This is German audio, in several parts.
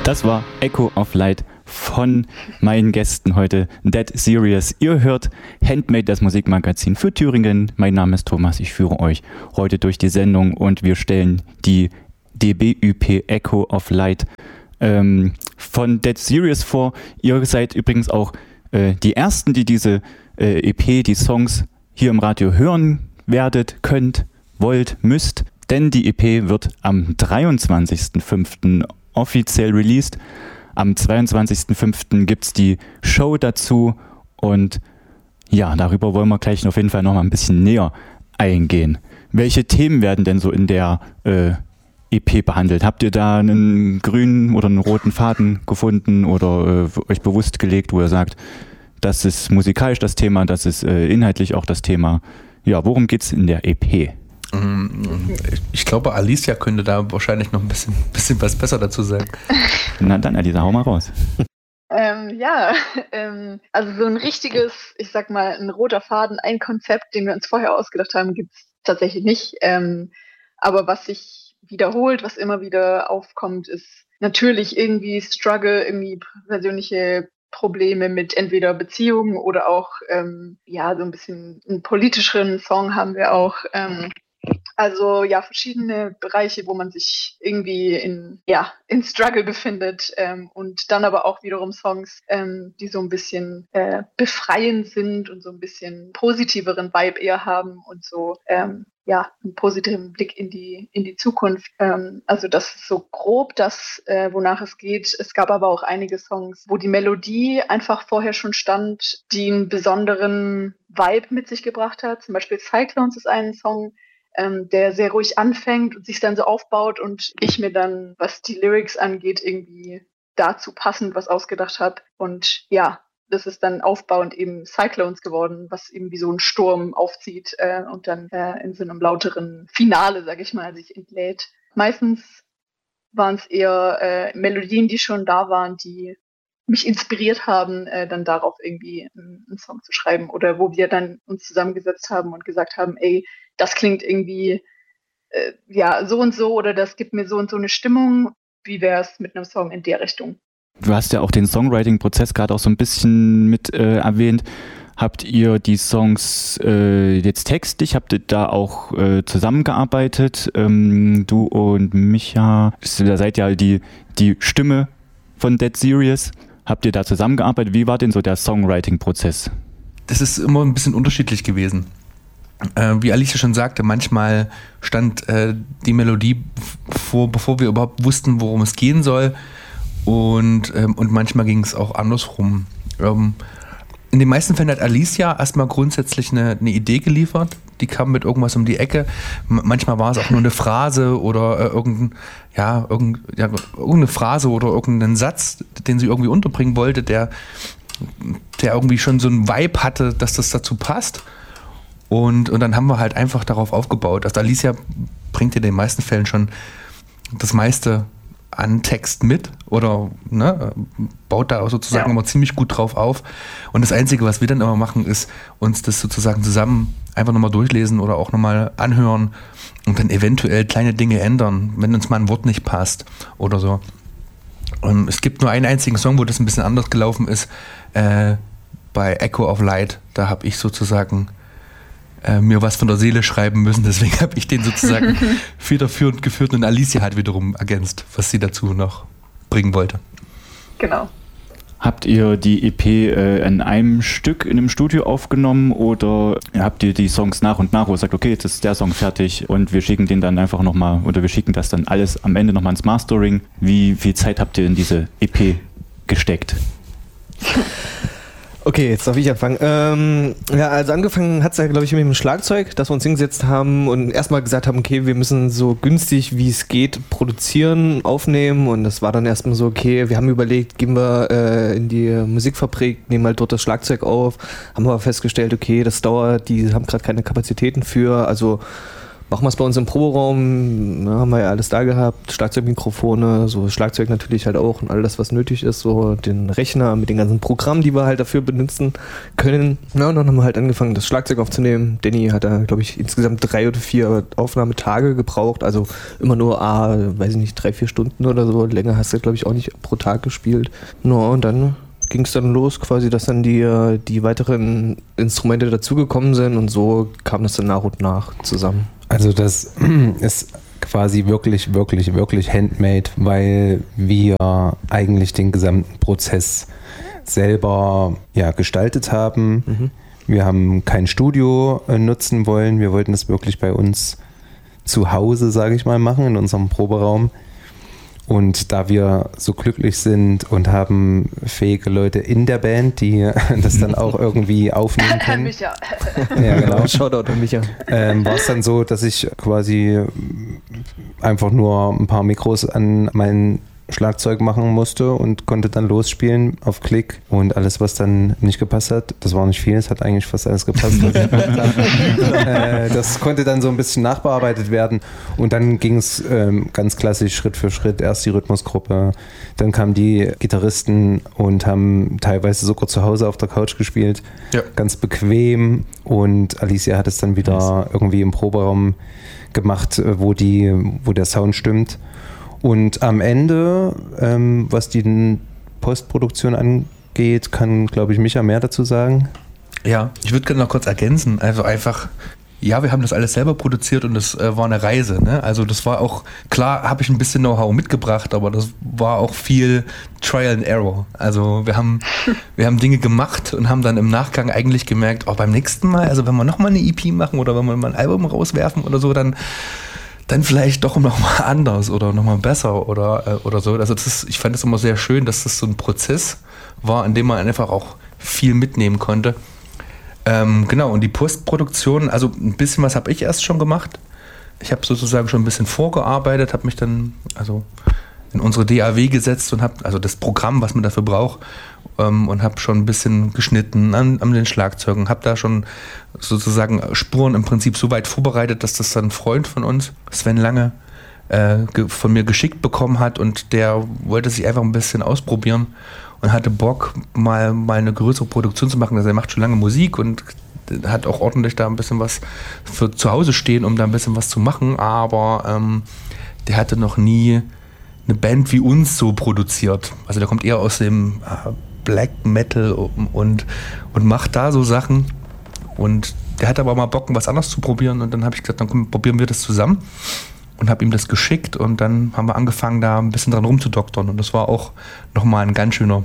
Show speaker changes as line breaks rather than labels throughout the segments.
Das war Echo of Light von meinen Gästen heute, Dead Serious. Ihr hört Handmade, das Musikmagazin für Thüringen. Mein Name ist Thomas, ich führe euch heute durch die Sendung und wir stellen die DBÜP Echo of Light von Dead Serious vor. Ihr seid übrigens auch die Ersten, die diese EP, die Songs hier im Radio hören werdet, könnt, wollt, müsst. Denn die EP wird am 23.05. offiziell released. Am 22.05. gibt es die Show dazu und ja, darüber wollen wir gleich auf jeden Fall noch mal ein bisschen näher eingehen. Welche Themen werden denn so in der EP behandelt? Habt ihr da einen grünen oder einen roten Faden gefunden oder euch bewusst gelegt, wo ihr sagt, das ist musikalisch das Thema, das ist inhaltlich auch das Thema? Ja, worum geht es in der EP?
Ich glaube, Alicia könnte da wahrscheinlich noch ein bisschen was besser dazu sagen.
Na dann, Alicia, hau mal raus.
Also so ein richtiges, ich sag mal, ein roter Faden, ein Konzept, den wir uns vorher ausgedacht haben, gibt es tatsächlich nicht. Aber was sich wiederholt, was immer wieder aufkommt, ist natürlich irgendwie Struggle, irgendwie persönliche Probleme mit entweder Beziehungen oder auch, so ein bisschen einen politischeren Song haben wir auch. Also ja, verschiedene Bereiche, wo man sich irgendwie in Struggle befindet und dann aber auch wiederum Songs, die so ein bisschen befreiend sind und so ein bisschen positiveren Vibe eher haben und so einen positiven Blick in die Zukunft. Also das ist so grob das, wonach es geht. Es gab aber auch einige Songs, wo die Melodie einfach vorher schon stand, die einen besonderen Vibe mit sich gebracht hat. Zum Beispiel Cyclones ist ein Song, der sehr ruhig anfängt und sich dann so aufbaut und ich mir dann, was die Lyrics angeht, irgendwie dazu passend was ausgedacht habe. Und ja, das ist dann aufbauend eben Cyclones geworden, was eben wie so ein Sturm aufzieht und dann in so einem lauteren Finale, sag ich mal, sich entlädt. Meistens waren es eher Melodien, die schon da waren, die mich inspiriert haben, dann darauf irgendwie einen Song zu schreiben oder wo wir dann uns zusammengesetzt haben und gesagt haben, ey, das klingt irgendwie so und so oder das gibt mir so und so eine Stimmung. Wie wäre es mit einem Song in der Richtung?
Du hast ja auch den Songwriting-Prozess gerade auch so ein bisschen mit erwähnt. Habt ihr die Songs jetzt textlich, habt ihr da auch zusammengearbeitet? Du und Micha, ihr seid ja die Stimme von Dead Serious. Habt ihr da zusammengearbeitet? Wie war denn so der Songwriting-Prozess?
Das ist immer ein bisschen unterschiedlich gewesen. Wie Alicia schon sagte, manchmal stand die Melodie vor, bevor wir überhaupt wussten, worum es gehen soll. Und manchmal ging es auch andersrum. In den meisten Fällen hat Alicia erstmal grundsätzlich eine Idee geliefert. Die kam mit irgendwas um die Ecke. Manchmal war es auch nur eine Phrase oder irgendeine Phrase oder irgendeinen Satz, den sie irgendwie unterbringen wollte, der irgendwie schon so einen Vibe hatte, dass das dazu passt. Und dann haben wir halt einfach darauf aufgebaut. Also Alicia bringt in den meisten Fällen schon das meiste an Text mit oder baut da auch sozusagen immer ziemlich gut drauf auf. Und das Einzige, was wir dann immer machen, ist uns das sozusagen zusammen einfach nochmal durchlesen oder auch nochmal anhören und dann eventuell kleine Dinge ändern, wenn uns mal ein Wort nicht passt oder so. Und es gibt nur einen einzigen Song, wo das ein bisschen anders gelaufen ist, bei Echo of Light. Da habe ich sozusagen mir was von der Seele schreiben müssen, deswegen habe ich den sozusagen federführend geführt und Alicia hat wiederum ergänzt, was sie dazu noch bringen wollte.
Genau.
Habt ihr die EP in einem Stück in einem Studio aufgenommen oder habt ihr die Songs nach und nach, wo ihr sagt, okay, jetzt ist der Song fertig und wir schicken den dann einfach nochmal oder wir schicken das dann alles am Ende nochmal ins Mastering? Wie viel Zeit habt ihr in diese EP gesteckt?
Okay, jetzt darf ich anfangen. Also angefangen hat es ja, glaube ich, mit dem Schlagzeug, dass wir uns hingesetzt haben und erstmal gesagt haben, okay, wir müssen so günstig, wie es geht, produzieren, aufnehmen und das war dann erstmal so, okay, wir haben überlegt, gehen wir in die Musikfabrik, nehmen halt dort das Schlagzeug auf, haben aber festgestellt, okay, das dauert, die haben gerade keine Kapazitäten für, also machen wir es bei uns im Proberaum, haben wir ja alles da gehabt, Schlagzeugmikrofone, so Schlagzeug natürlich halt auch und all das, was nötig ist, so den Rechner mit den ganzen Programmen, die wir halt dafür benutzen können. Ja, und dann haben wir halt angefangen, das Schlagzeug aufzunehmen. Danny hat da, glaube ich, insgesamt 3 oder 4 Aufnahmetage gebraucht, also immer nur, weiß ich nicht, 3-4 Stunden oder so. Länger hast du, glaube ich, auch nicht pro Tag gespielt. No, und dann ging es dann los, quasi, dass dann die weiteren Instrumente dazugekommen sind und so kam das dann nach und nach zusammen.
Also das ist quasi wirklich, wirklich, wirklich handmade, weil wir eigentlich den gesamten Prozess selber gestaltet haben. Mhm. Wir haben kein Studio nutzen wollen, wir wollten das wirklich bei uns zu Hause, sage ich mal, machen, in unserem Proberaum. Und da wir so glücklich sind und haben fähige Leute in der Band, die das dann auch irgendwie aufnehmen können.
Micha.
Ja, genau.
Shoutout an Micha.
War es dann so, dass ich quasi einfach nur ein paar Mikros an mein Schlagzeug machen musste und konnte dann losspielen auf Klick und alles, was dann nicht gepasst hat, das war nicht viel, es hat eigentlich fast alles gepasst. Das konnte dann so ein bisschen nachbearbeitet werden und dann ging es ganz klassisch Schritt für Schritt, erst die Rhythmusgruppe, dann kamen die Gitarristen und haben teilweise sogar zu Hause auf der Couch gespielt, ganz bequem, und Alicia hat es dann wieder irgendwie im Proberaum gemacht, wo der Sound stimmt. Und am Ende, was die Postproduktion angeht, kann, glaube ich, Micha mehr dazu sagen.
Ja, ich würde gerne noch kurz ergänzen. Also einfach, ja, wir haben das alles selber produziert und das war eine Reise. Ne? Also das war auch, klar habe ich ein bisschen Know-how mitgebracht, aber das war auch viel Trial and Error. Also wir haben Dinge gemacht und haben dann im Nachgang eigentlich gemerkt, beim nächsten Mal, also wenn wir nochmal eine EP machen oder wenn wir mal ein Album rauswerfen oder so, dann vielleicht doch nochmal anders oder nochmal besser oder so. Also ich fand es immer sehr schön, dass das so ein Prozess war, in dem man einfach auch viel mitnehmen konnte. Genau, und die Postproduktion, also ein bisschen was habe ich erst schon gemacht. Ich habe sozusagen schon ein bisschen vorgearbeitet, habe mich dann also in unsere DAW gesetzt und habe also das Programm, was man dafür braucht, und habe schon ein bisschen geschnitten an den Schlagzeugen, habe da schon sozusagen Spuren im Prinzip so weit vorbereitet, dass das dann ein Freund von uns, Sven Lange, von mir geschickt bekommen hat, und der wollte sich einfach ein bisschen ausprobieren und hatte Bock, mal eine größere Produktion zu machen. Also er macht schon lange Musik und hat auch ordentlich da ein bisschen was für zu Hause stehen, um da ein bisschen was zu machen, aber der hatte noch nie eine Band wie uns so produziert. Also der kommt eher aus dem Black Metal und macht da so Sachen, und der hat aber mal Bock, was anderes zu probieren, und dann habe ich gesagt, dann probieren wir das zusammen, und habe ihm das geschickt, und dann haben wir angefangen, da ein bisschen dran rumzudoktern, und das war auch nochmal ein ganz schöner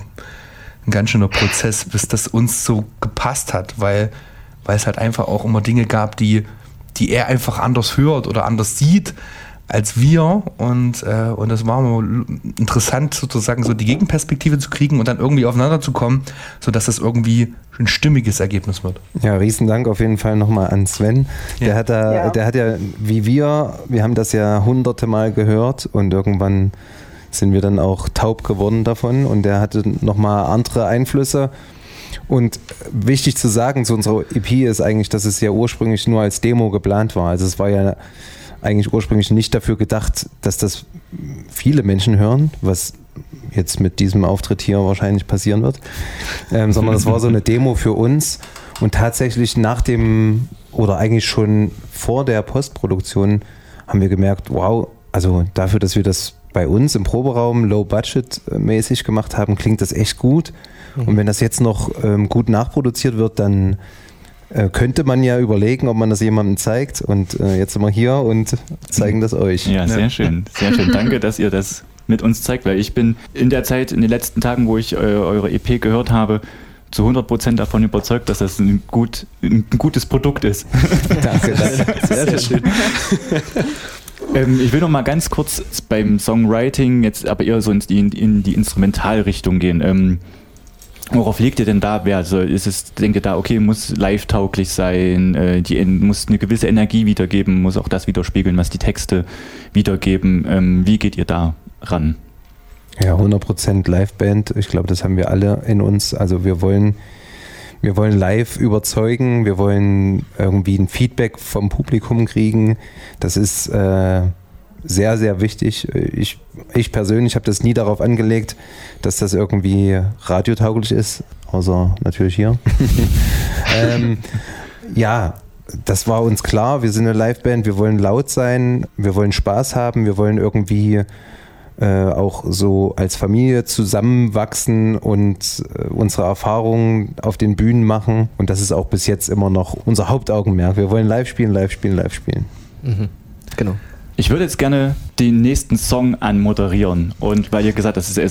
Prozess, bis das uns so gepasst hat, weil es halt einfach auch immer Dinge gab, die er einfach anders hört oder anders sieht als wir, und das war mal interessant, sozusagen so die Gegenperspektive zu kriegen und dann irgendwie aufeinander zu kommen, sodass es irgendwie ein stimmiges Ergebnis wird.
Ja, riesen Dank auf jeden Fall nochmal an Sven. Der hat ja, wie wir haben das ja hunderte Mal gehört, und irgendwann sind wir dann auch taub geworden davon, und der hatte nochmal andere Einflüsse. Und wichtig zu sagen zu unserer EP ist eigentlich, dass es ja ursprünglich nur als Demo geplant war. Also es war ja eigentlich ursprünglich nicht dafür gedacht, dass das viele Menschen hören, was jetzt mit diesem Auftritt hier wahrscheinlich passieren wird, sondern es war so eine Demo für uns, und tatsächlich eigentlich schon vor der Postproduktion haben wir gemerkt, wow, also dafür, dass wir das bei uns im Proberaum low-budget-mäßig gemacht haben, klingt das echt gut, und wenn das jetzt noch gut nachproduziert wird, dann könnte man ja überlegen, ob man das jemandem zeigt, und jetzt sind wir hier und zeigen das euch.
Ja, sehr schön. Sehr schön. Danke, dass ihr das mit uns zeigt, weil ich bin in der Zeit, in den letzten Tagen, wo ich eure EP gehört habe, zu 100% davon überzeugt, dass das ein gutes Produkt ist.
Danke.
Sehr schön. Ich will noch mal ganz kurz beim Songwriting jetzt aber eher so in die Instrumentalrichtung gehen. Worauf liegt ihr denn da? Also denke da, okay, muss live-tauglich sein, muss eine gewisse Energie wiedergeben, muss auch das widerspiegeln, was die Texte wiedergeben. Wie geht ihr da ran?
Ja, 100% Liveband. Ich glaube, das haben wir alle in uns. Also wir wollen Wir wollen live überzeugen, wir wollen irgendwie ein Feedback vom Publikum kriegen. Das ist sehr, sehr wichtig. Ich persönlich habe das nie darauf angelegt, dass das irgendwie radiotauglich ist, außer natürlich hier. Ja, das war uns klar. Wir sind eine Liveband, wir wollen laut sein, wir wollen Spaß haben, wir wollen irgendwie auch so als Familie zusammenwachsen und unsere Erfahrungen auf den Bühnen machen. Und das ist auch bis jetzt immer noch unser Hauptaugenmerk. Wir wollen live spielen, live spielen, live spielen.
Mhm. Genau.
Ich würde jetzt gerne den nächsten Song anmoderieren. Und weil ihr gesagt habt, das ist